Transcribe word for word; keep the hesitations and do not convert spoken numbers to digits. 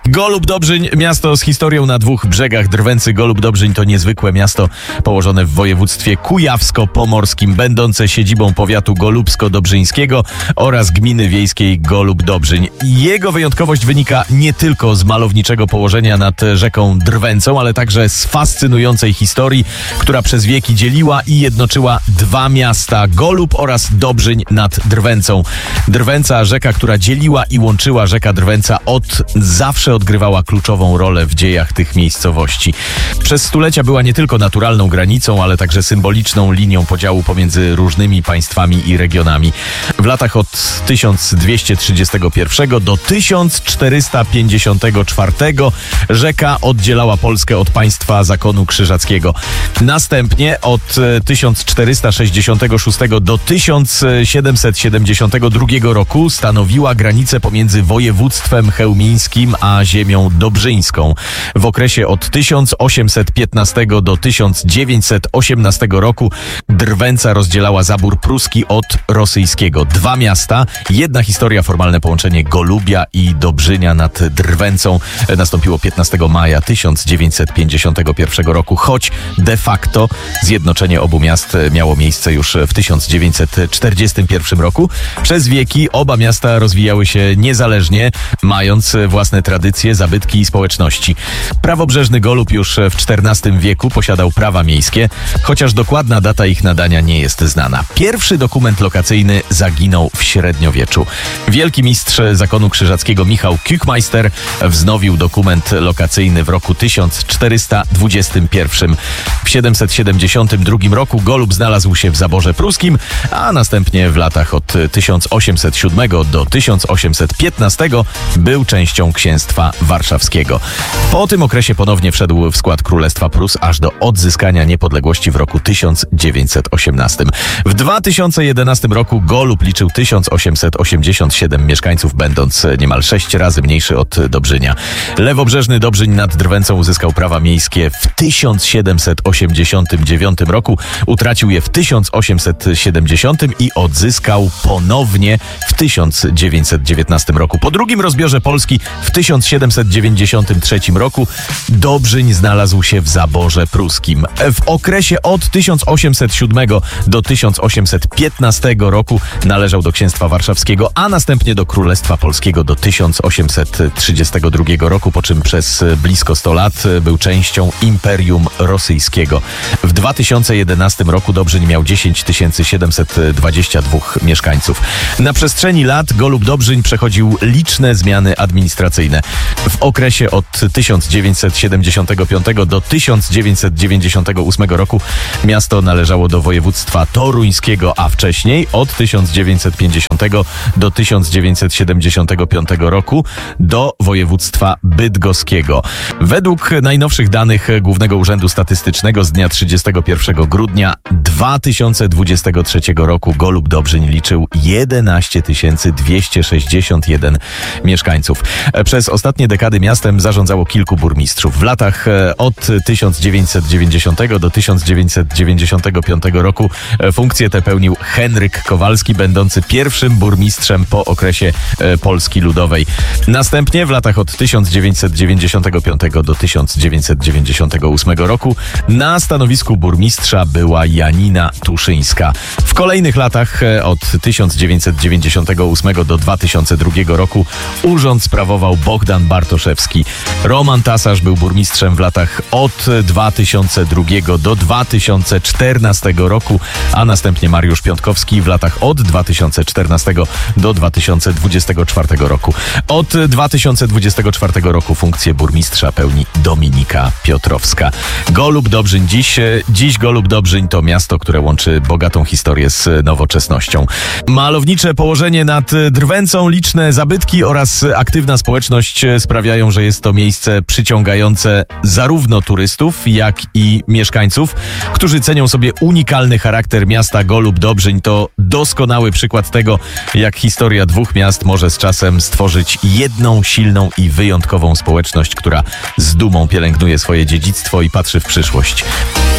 Golub Dobrzyń, miasto z historią na dwóch brzegach Drwęcy. Golub Dobrzyń to niezwykłe miasto położone w województwie kujawsko-pomorskim, będące siedzibą powiatu golubsko-dobrzyńskiego oraz gminy wiejskiej Golub Dobrzyń. Jego wyjątkowość wynika nie tylko z malowniczego położenia nad rzeką Drwęcą, ale także z fascynującej historii, która przez wieki dzieliła i jednoczyła dwa miasta, Golub oraz Dobrzyń nad Drwęcą. Drwęca, rzeka, która dzieliła i łączyła, rzeka Drwęca od zawsze odgrywała kluczową rolę w dziejach tych miejscowości. Przez stulecia była nie tylko naturalną granicą, ale także symboliczną linią podziału pomiędzy różnymi państwami i regionami. W latach od tysiąc dwieście trzydziestego pierwszego do tysiąc czterysta pięćdziesiątego czwartego rzeka oddzielała Polskę od państwa zakonu krzyżackiego. Następnie od tysiąc czterysta sześćdziesiątego szóstego do tysiąc siedemset siedemdziesiątego drugiego roku stanowiła granicę pomiędzy województwem chełmińskim a ziemią dobrzyńską. W okresie od tysiąc osiemset piętnastego do tysiąc dziewięćset osiemnastego roku Drwęca rozdzielała zabór pruski od rosyjskiego. Dwa miasta, jedna historia, formalne połączenie Golubia i Dobrzynia nad Drwęcą nastąpiło piętnastego maja tysiąc dziewięćset pięćdziesiątego pierwszego roku, choć de facto zjednoczenie obu miast miało miejsce już w tysiąc dziewięćset czterdziestym pierwszym roku. Przez wieki oba miasta rozwijały się niezależnie, mając własne tradycje, zabytki i społeczności. Prawobrzeżny Golub już w czternastym wieku posiadał prawa miejskie, chociaż dokładna data ich nadania nie jest znana. Pierwszy dokument lokacyjny zaginął w średniowieczu. Wielki mistrz zakonu krzyżackiego Michał Kukmeister wznowił dokument lokacyjny w roku tysiąc czterysta dwudziestym pierwszym. W siedemset siedemdziesiątym drugim roku Golub znalazł się w zaborze pruskim, a następnie w latach od tysiąc osiemset siódmego do tysiąc osiemset piętnastego był częścią księstwa warszawskiego. Po tym okresie ponownie wszedł w skład Królestwa Prus aż do odzyskania niepodległości w roku tysiąc dziewięćset osiemnastym. W dwa tysiące jedenastym roku Golub liczył tysiąc osiemset osiemdziesiąt siedem mieszkańców, będąc niemal sześć razy mniejszy od Dobrzynia. Lewobrzeżny Dobrzyń nad Drwęcą uzyskał prawa miejskie w tysiąc siedemset osiemdziesiątym dziewiątym roku, utracił je w tysiąc osiemset siedemdziesiątym i odzyskał ponownie w tysiąc dziewięćset dziewiętnastym roku. Po drugim rozbiorze Polski w tysiąc siedemset dziewięćdziesiątym trzecim roku Dobrzyń znalazł się w zaborze pruskim. W okresie od tysiąc osiemset siódmego do tysiąc osiemset piętnastego roku należał do księstwa warszawskiego, a następnie do Królestwa Polskiego do tysiąc osiemset trzydziestego drugiego roku, po czym przez blisko sto lat był częścią Imperium Rosyjskiego. W dwa tysiące jedenastym roku Dobrzyń miał dziesięć tysięcy siedemset dwadzieścia dwóch mieszkańców. Na przestrzeni lat Golub Dobrzyń przechodził liczne zmiany administracyjne. W okresie od tysiąc dziewięćset siedemdziesiątego piątego do tysiąc dziewięćset dziewięćdziesiątego ósmego roku miasto należało do województwa toruńskiego, a wcześniej od tysiąc dziewięćset pięćdziesiątego do tysiąc dziewięćset siedemdziesiątego piątego roku do województwa bydgoskiego. Według najnowszych danych Głównego Urzędu Statystycznego z dnia trzydziestego pierwszego grudnia dwa tysiące dwudziestego trzeciego roku Golub Dobrzyń liczył jedenaście tysięcy dwieście sześćdziesiąt jeden mieszkańców. Przez ostatnie dekady miastem zarządzało kilku burmistrzów. W latach od tysiąc dziewięćset dziewięćdziesiątego do tysiąc dziewięćset dziewięćdziesiątego piątego roku funkcję tę pełnił Henryk Kowalski, będący pierwszym burmistrzem po okresie Polski Ludowej. Następnie w latach od tysiąc dziewięćset dziewięćdziesiątego piątego do tysiąc dziewięćset dziewięćdziesiątego ósmego roku na stanowisku burmistrza była Janina Tuszyńska. W kolejnych latach od tysiąc dziewięćset dziewięćdziesiątego ósmego do dwa tysiące drugiego roku urząd sprawował Bogdan Bartoszewski. Roman Tasarz był burmistrzem w latach od dwa tysiące drugiego do dwa tysiące czternastego roku, a następnie Mariusz Piątkowski w latach od dwa tysiące czternastego do dwa tysiące dwudziestego czwartego roku. Od dwa tysiące dwudziestego czwartego roku funkcję burmistrza pełni Dominika Piotrowska. Golub Dobrzyń dziś, dziś Golub Dobrzyń to miasto, które łączy bogatą historię z nowoczesnością. Malownicze położenie nad Drwęcą, liczne zabytki oraz aktywna społeczność sprawiają, że jest to miejsce przyciągające zarówno turystów, jak i mieszkańców, którzy cenią sobie unikalny charakter miasta. Golub Dobrzyń to doskonały przykład tego, jak historia dwóch miast może z czasem stworzyć jedną silną i wyjątkową społeczność, która z dumą pielęgnuje swoje dziedzictwo i patrzy w przyszłość.